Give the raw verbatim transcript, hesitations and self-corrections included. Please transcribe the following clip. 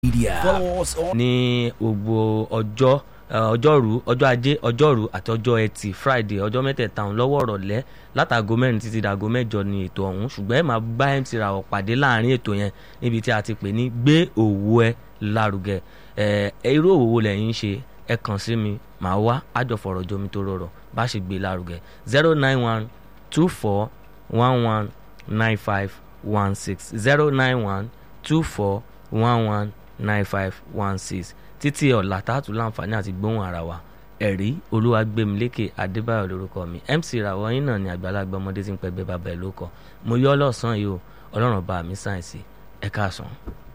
Media. Follow us on. ní gbogbo ọjọ́ ọjọ́rú ọjọ́ ajé ọjọ́rú àti ọjọ́ ẹtì Friday ọjọ́ mẹ́tẹ̀ẹ̀ta ọ̀hún lọ́wọ́ ọ̀rọ̀lẹ́ látago mẹ́rin títí dàgó mẹ́jọ ní ètò ọ̀hún ṣùgbọ́n ẹ máa bá M C Rawọ pàdé láàrin ètò yẹn níbi tí a ti pè ní gbé òwò ẹ lárugẹ ẹ irú òwò wo lẹ́yìn ṣe ẹ kàn sí mi màá wá àjọfọ̀rọ̀ jomi tó rọrọ̀ bá ṣe gbé lárugẹ zero nine one two four one one nine five one six zero nine one two four one one nine five one six títí ọ̀la tààtù láǹfààní àti gbóhùn ara wa ẹ̀rí Olúwagbémilékè Adébáyọ̀ lórúkọ mi M C Rawọ yín náà ni àgbàlagbà ọmọdé tí ń pẹ́ bẹ́ẹ̀ bàbá ẹ̀ ló kọ́ mo yọ́ lọ́sàn-án yìí o ọlọ́run bá mi sáyẹ̀nsì ẹ̀ka àsán.